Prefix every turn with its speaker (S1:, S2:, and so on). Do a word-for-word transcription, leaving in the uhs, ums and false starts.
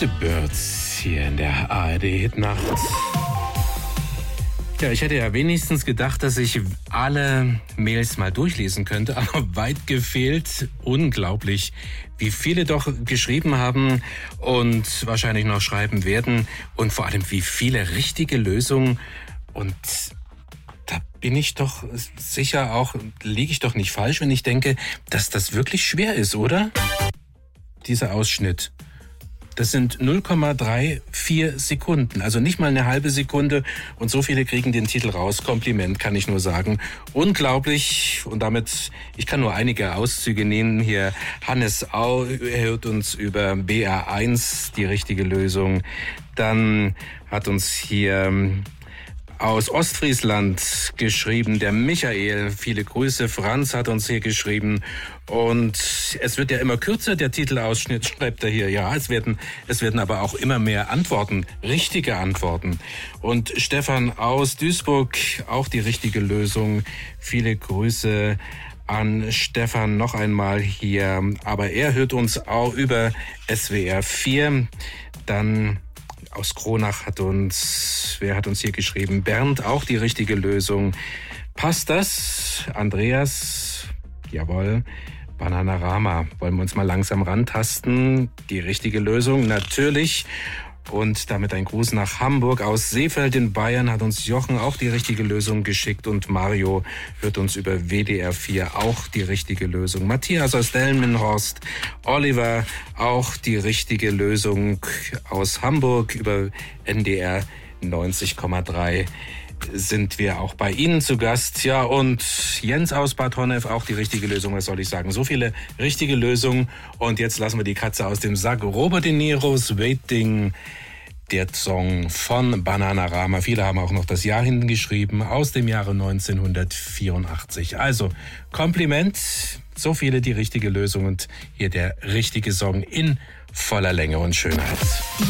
S1: The Birds hier in der A R D-Hitnacht. Ja, ich hätte ja wenigstens gedacht, dass ich alle Mails mal durchlesen könnte, aber weit gefehlt. Unglaublich, wie viele doch geschrieben haben und wahrscheinlich noch schreiben werden und vor allem wie viele richtige Lösungen. Und da bin ich doch sicher auch, liege ich doch nicht falsch, wenn ich denke, dass das wirklich schwer ist, oder? Dieser Ausschnitt. Das sind null Komma vierunddreißig Sekunden, also nicht mal eine halbe Sekunde und so viele kriegen den Titel raus. Kompliment, kann ich nur sagen. Unglaublich und damit, ich kann nur einige Auszüge nehmen hier. Hannes Au hört uns über B R eins die richtige Lösung. Dann hat uns hier aus Ostfriesland geschrieben, der Michael, viele Grüße. Franz hat uns hier geschrieben und es wird ja immer kürzer, der Titelausschnitt, schreibt er hier. Ja, es werden, es werden aber auch immer mehr Antworten, richtige Antworten. Und Stefan aus Duisburg, auch die richtige Lösung. Viele Grüße an Stefan noch einmal hier, aber er hört uns auch über S W R vier. Dann aus Kronach hat uns, wer hat uns hier geschrieben? Bernd, auch die richtige Lösung. Passt das? Andreas, jawohl. Bananarama, wollen wir uns mal langsam rantasten? Die richtige Lösung, natürlich. Und damit ein Gruß nach Hamburg. Aus Seefeld in Bayern hat uns Jochen auch die richtige Lösung geschickt und Mario hört uns über W D R vier auch die richtige Lösung. Matthias aus Delmenhorst, Oliver auch die richtige Lösung. Aus Hamburg über N D R neunzig Komma drei sind wir auch bei Ihnen zu Gast. Ja, und Jens aus Bad Honnef, auch die richtige Lösung, was soll ich sagen? So viele richtige Lösungen. Und jetzt lassen wir die Katze aus dem Sack. Robert De Niro's Waiting, der Song von Bananarama. Viele haben auch noch das Jahr hinten geschrieben, aus dem Jahre neunzehnhundertvierundachtzig. Also, Kompliment, so viele die richtige Lösung und hier der richtige Song in voller Länge und Schönheit.